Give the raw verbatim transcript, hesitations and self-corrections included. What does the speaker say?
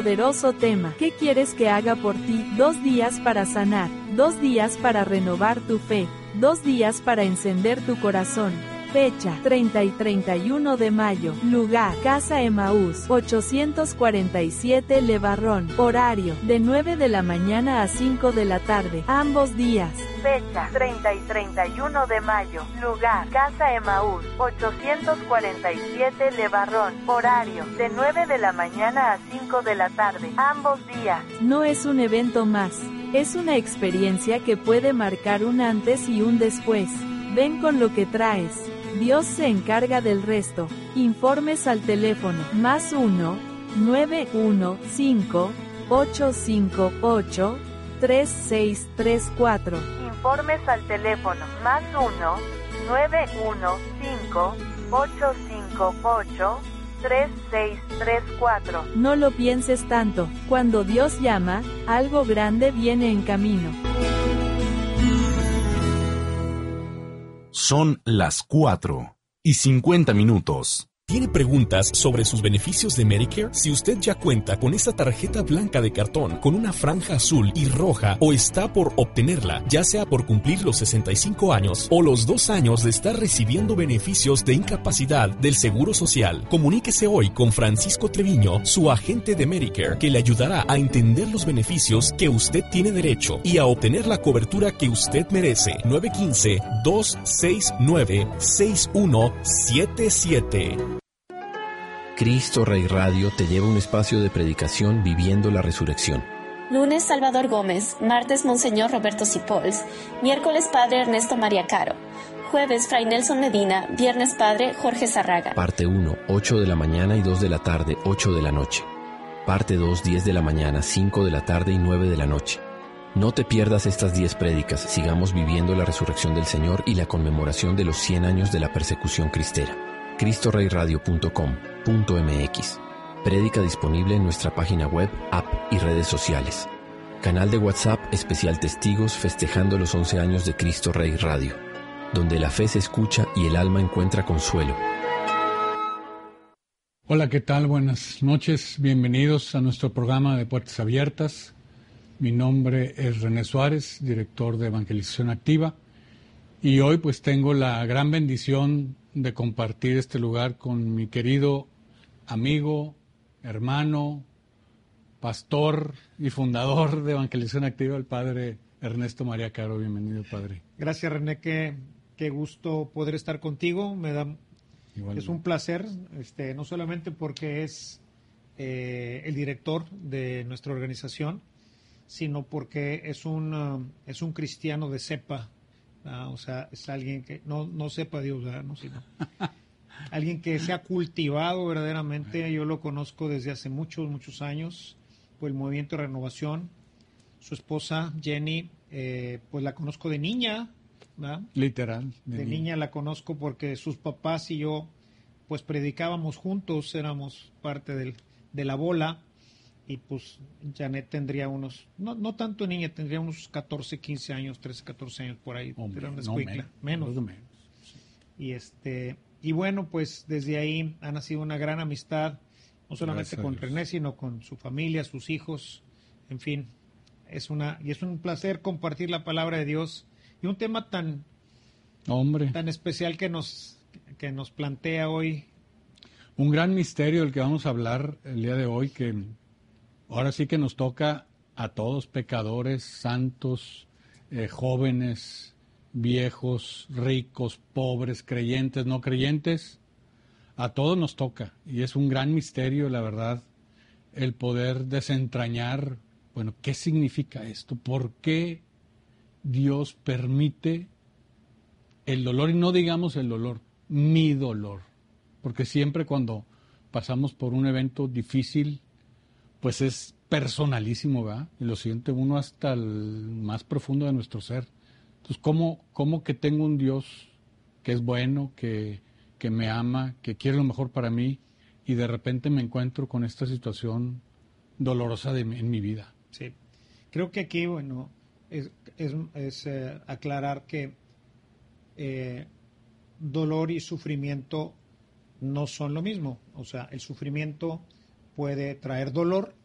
poderoso tema. ¿Qué quieres que haga por ti? Dos días para sanar, dos días para renovar tu fe, dos días para encender tu corazón. Fecha, treinta y treinta y uno de mayo. Lugar, Casa Emaús, ochocientos cuarenta y siete Levarrón. Horario, de nueve de la mañana a cinco de la tarde, ambos días. Fecha, treinta y treinta y uno de mayo. Lugar, Casa Emaús, ochocientos cuarenta y siete Levarrón. Horario, de nueve de la mañana a cinco de la tarde, ambos días. No es un evento más, es una experiencia que puede marcar un antes y un después. Ven con lo que traes. Dios se encarga del resto. Informes al teléfono más uno, nueve uno cinco, ocho cinco ocho, tres seis tres cuatro. Informes al teléfono más uno, nueve uno cinco, ocho cinco ocho, tres seis tres cuatro. No lo pienses tanto. Cuando Dios llama, algo grande viene en camino. Son las cuatro y cincuenta minutos. ¿Tiene preguntas sobre sus beneficios de Medicare? Si usted ya cuenta con esa tarjeta blanca de cartón con una franja azul y roja o está por obtenerla, ya sea por cumplir los sesenta y cinco años o los dos años de estar recibiendo beneficios de incapacidad del Seguro Social, comuníquese hoy con Francisco Treviño, su agente de Medicare, que le ayudará a entender los beneficios que usted tiene derecho y a obtener la cobertura que usted merece. nueve uno cinco, dos seis nueve, seis uno siete siete. Cristo Rey Radio te lleva a un espacio de predicación viviendo la resurrección. Lunes, Salvador Gómez. Martes, Monseñor Roberto Sipols. Miércoles, Padre Ernesto María Caro. Jueves, Fray Nelson Medina. Viernes, Padre Jorge Zarraga. Parte uno, ocho de la mañana y dos de la tarde, ocho de la noche. Parte dos, diez de la mañana, cinco de la tarde y nueve de la noche. No te pierdas estas diez prédicas. Sigamos viviendo la resurrección del Señor y la conmemoración de los cien años de la persecución cristera. cristo rey radio punto com punto m x. Prédica disponible en nuestra página web, app y redes sociales. Canal de WhatsApp especial Testigos festejando los once años de Cristo Rey Radio, donde la fe se escucha y el alma encuentra consuelo. Hola, ¿qué tal? Buenas noches. Bienvenidos a nuestro programa de Puertas Abiertas. Mi nombre es René Suárez, director de Evangelización Activa. Y hoy pues tengo la gran bendición de compartir este lugar con mi querido amigo, hermano, pastor y fundador de Evangelización Activa, el padre Ernesto María Caro. Bienvenido, padre. Gracias, René, qué, qué gusto poder estar contigo. Me da, es un placer, este, no solamente porque es eh, el director de nuestra organización, sino porque es un, uh, es un cristiano de cepa. Ah, o sea, es alguien que no, no sepa Dios, ¿verdad? ¿No? Sino alguien que se ha cultivado verdaderamente. Yo lo conozco desde hace muchos, muchos años por el Movimiento de Renovación. Su esposa, Jenny, eh, pues la conozco de niña, ¿verdad? Literal. De, de niña. niña la conozco porque sus papás y yo pues predicábamos juntos, éramos parte del, de la bola. Y pues Janet tendría unos, no, no tanto niña, tendría unos catorce, quince años, trece, catorce años por ahí. Hombre, era una no, escuincla, menos. menos. menos. Y este, y bueno, pues desde ahí ha nacido una gran amistad, no solamente con René, sino con su familia, sus hijos, en fin, es una, y es un placer compartir la palabra de Dios y un tema tan, Hombre. tan especial que nos, que nos plantea hoy. Un gran misterio del que vamos a hablar el día de hoy, que ahora sí que nos toca a todos, pecadores, santos, eh, jóvenes, viejos, ricos, pobres, creyentes, no creyentes, a todos nos toca. Y es un gran misterio, la verdad, el poder desentrañar, bueno, ¿qué significa esto? ¿Por qué Dios permite el dolor? Y no digamos el dolor, mi dolor. Porque siempre cuando pasamos por un evento difícil, pues es personalísimo, ¿verdad? Y lo siente uno hasta el más profundo de nuestro ser. Entonces, ¿cómo, cómo que tengo un Dios que es bueno, que, que me ama, que quiere lo mejor para mí, y de repente me encuentro con esta situación dolorosa de, en mi vida? Sí, creo que aquí, bueno, es, es, es eh, aclarar que eh, dolor y sufrimiento no son lo mismo. O sea, el sufrimiento puede traer dolor